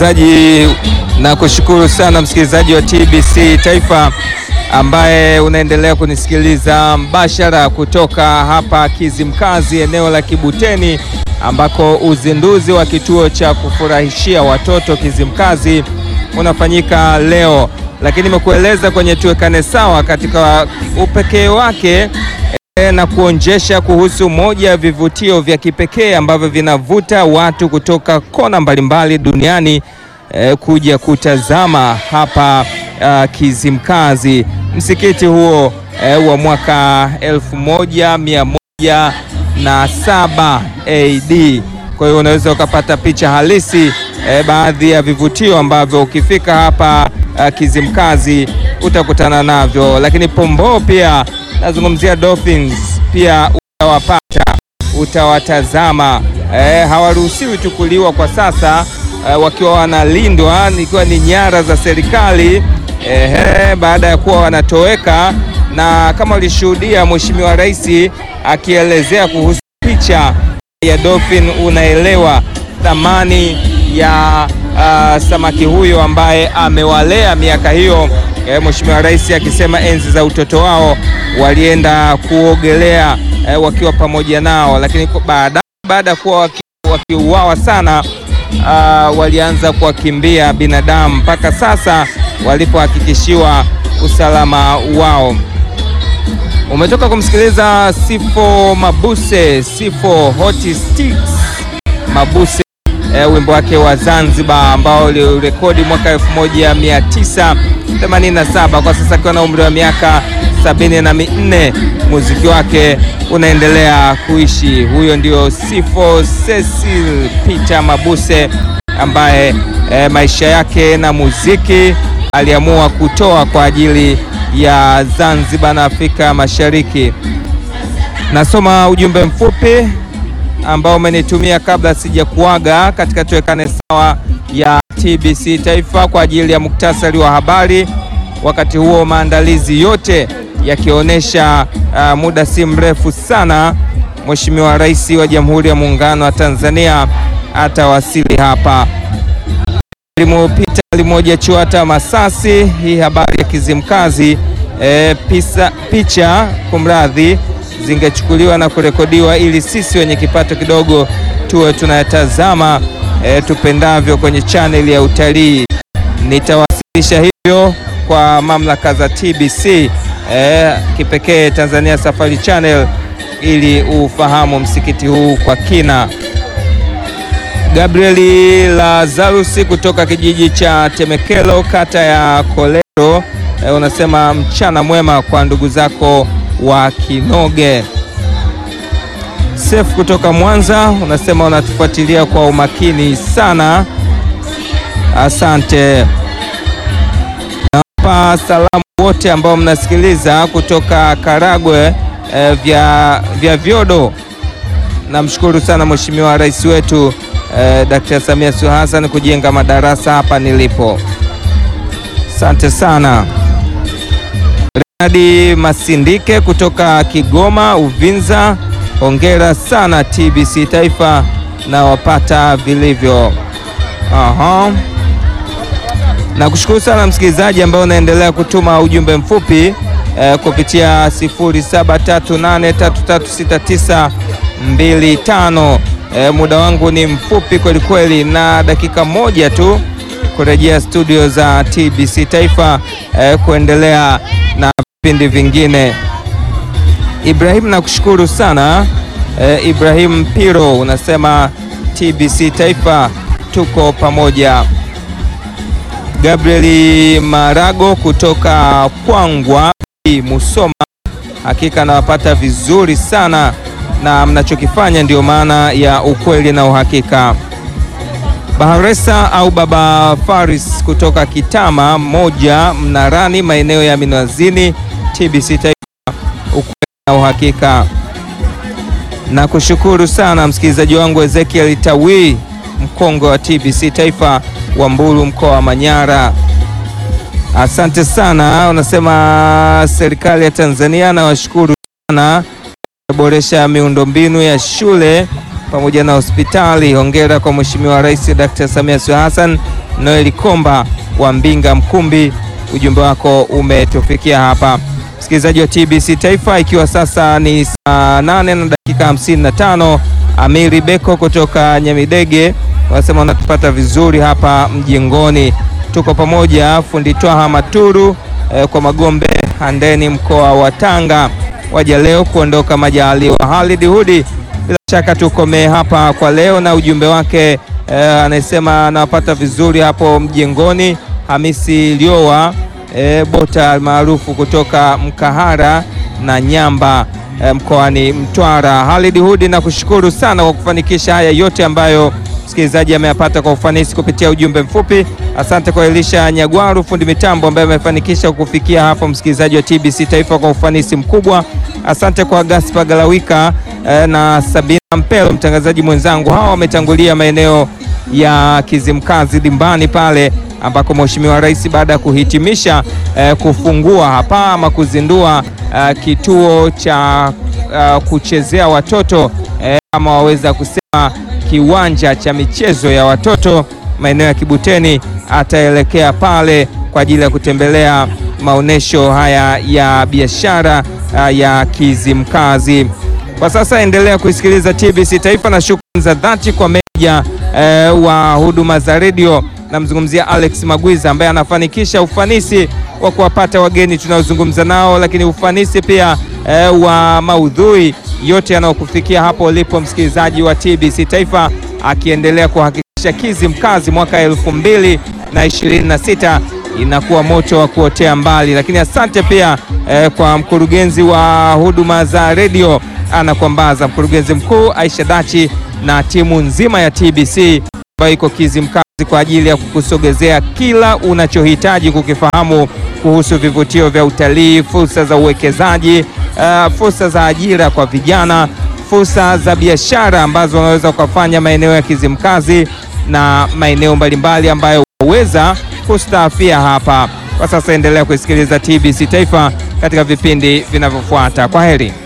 msikilizaji, na kushukuru sana msikilizaji wa TBC Taifa ambaye unaendelea kunisikiliza mbashara kutoka hapa Kizimkazi, eneo la Kibuteni, ambako uzinduzi wa kituo cha kufurahishia watoto Kizimkazi unafanyika leo. Lakini nimekueleza kwenye Tuwekane Sawa katika upekee wake na kuonjesha kuhusu moja ya vivutio vya kipekee ambavyo vinavuta watu kutoka kona mbalimbali duniani kuja kutazama hapa Kizimkazi. Msikiti huo wa mwaka 1107 AD. Kwa hiyo unaweza ukapata picha halisi baadhi ya vivutio ambavyo ukifika hapa Kizimkazi utakutana navyo. Lakini pomboo pia, nazungumzia dolphins, pia utawapata, utawatazama. Hawaruhusiwi tukuliwa kwa sasa, wakiwa wanalindwa, ikiwa ni nyara za serikali baada ya kuwa wanatoweka. Na kama ulishuhudia Mheshimiwa Rais akielezea kuhusu picha ya dolphin, unaelewa thamani ya samaki huyo ambaye amewalea miaka hiyo. Mheshimiwa Rais akisema enzi za utoto wao walienda kuogelea wakiwa pamoja nao, lakini baada ya kuwa wakiuawa sana walianza kuwakimbia binadamu mpaka sasa walipohakikishiwa usalama wao. Umetoka kumsikiliza Sifo Mabuse, Sifo Hot Sticks Mabuse, wimbo wake wa Zanzibar ambao ulirekodi mwaka 1987. Kwa sasa akiwa na umri wa miaka 74, muziki wake unaendelea kuishi. Huyo ndio Sifo Cecil Peter Mabuse ambaye maisha yake na muziki aliamua kutoa kwa ajili ya Zanzibar na Afrika Mashariki. Nasoma ujumbe mfupi ambao umenitumia kabla sija kuaga katika Tuwekane Sawa ya TBC Taifa kwa ajili ya muktasari wa habari. Wakati huo maandalizi yote yakionyesha muda si mrefu sana Mheshimiwa Rais wa Jamhuri ya Muungano wa Tanzania atawasili hapa. Limopita limoja Chuata Masasi. Hii habari ya Kizimkazi, picha kumradhi, zingechukuliwa na kurekodiwa ili sisi wenye kipato kidogo tuwe tunayatazama tupendavyo kwenye channel ya utalii. Nitawasilisha hivyo kwa mamlaka za TBC kipekee Tanzania Safari Channel ili ufahamu msikiti huu kwa kina. Gabrieli Lazarusi kutoka kijiji cha Temekelo, kata ya Kolero, unasema mchana mwema kwa ndugu zako wa Kinoge. Sef kutoka Mwanza unasema unatufuatilia kwa umakini sana, asante. Nawapa salamu wote ambao mnasikiliza kutoka Karagwe vya Vyodo. Namshukuru sana Mheshimiwa Rais wetu Dr. Samia Suluhu Hassan kujenga madarasa hapa nilipo. Asante sana. Renadi Masindike kutoka Kigoma Uvinza, hongera sana TBC Taifa na wapata vilivyo. Na kushukuru sana msikilizaji ambao unaendelea kutuma ujumbe mfupi kupitia 0738336925. Muda wangu ni mfupi kweli kweli, na dakika moja tu kurejea studio za TBC Taifa kuendelea na vipindi vingine. Ibrahim, nakushukuru sana. Ibrahim Piro unasema TBC Taifa tuko pamoja. Gabrieli Marago kutoka Kwangwa Musoma, hakika nawapata vizuri sana na mnachokifanya ndio maana ya ukweli na uhakika. Baharesa au Baba Faris kutoka Kitama moja Mnarani, maeneo ya Minwazini, TBC Taifa, ukweli na uhakika. Na kushukuru sana msikilizaji wangu Ezekiel Tawi, mkongwe wa TBC Taifa wa Mbulu, mkoa wa Manyara. Asante sana. Unasema serikali ya Tanzania na washukuru sana boresha miundombinu ya shule pamoja na hospitali. Hongera kwa Mheshimiwa Rais Dr. Samia Suluhu Hassan Noeli Komba wa Mbinga Mkumbi, ujumbe wako umetufikia hapa. Msikilizaji wa TBC Taifa, ikiwa sasa ni saa 8 na dakika 55, Amiri Beko kutoka Nyamidege wanasema wanatupata vizuri hapa mjengoni. Tuko pamoja. Fundi Twaha Maturu kwa Magombe Handeni, mkoa wa Tanga, waja leo kuondoka majaliwa. Halid Hudi, bila shaka tukomee hapa kwa leo, na ujumbe wake anasema anawapata vizuri hapo mjengoni. Hamisi Liowa Bota maarufu kutoka Mkahara na Nyamba mkoani Mtwara. Halid Hudi, na kushukuru sana kwa kufanikisha haya yote ambayo msikilizaji ameyapata kwa ufanisi kupitia ujumbe mfupi. Asante kwa Elisha Nyagwaru, fundi mitambo, ambaye amefanikisha kufikia hapo msikilizaji wa TBC Taifa kwa ufanisi mkubwa. Asante kwa Gaspar Galawika na Sabina Mpelo, mtangazaji mwenzangu. Hawa wametangulia maeneo ya Kizimkazi Dimbani pale ambako Mheshimiwa Rais baada ya kuhitimisha kufungua hapa ama kuzindua kituo cha kuchezea watoto ama waweza kusema kiwanja cha michezo ya watoto maeneo ya Kibuteni, ataelekea pale kwa ajili ya kutembelea maonesho haya ya biashara ya Kizimkazi. Kwa sasa endelea kuisikiliza TBC Taifa, na shukrani za dhati kwa meneja wa huduma za redio, namzungumzia Alex Magwiza, ambaye anafanikisha ufanisi wa kuwapata wageni tunaozungumza nao, lakini ufanisi pia wa maudhui yote yanayokufikia hapo ulipo msikilizaji wa TBC Taifa, akiendelea kuhakikisha Kizimkazi mwaka 2026 inakuwa moto wa kuotea mbali. Lakini asante pia kwa mkurugenzi wa huduma za redio Ana Kwambaza, mkurugenzi mkuu Aisha Dachi na timu nzima ya TBC ambayo iko Kizimkazi kwa ajili ya kukusogezea kila unachohitaji kukifahamu kuhusu vivutio vya utalii, fursa za uwekezaji, fursa za ajira kwa vijana, fursa za biashara ambazo wanaweza kufanya maeneo ya Kizimkazi na maeneo mbalimbali ambayo waweza kustaafia hapa. Kwa sasa endelea kusikiliza TBC Taifa katika vipindi vinavyofuata. Kwa heri.